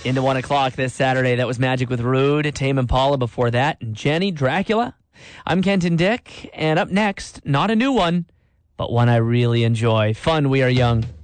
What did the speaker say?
Into 1 o'clock this Saturday. That was Magic with Rude, Tame Impala before that, and Jenny, Dracula. I'm Kenton Dick, and up next, not a new one, but one I really enjoy. Fun, We Are Young.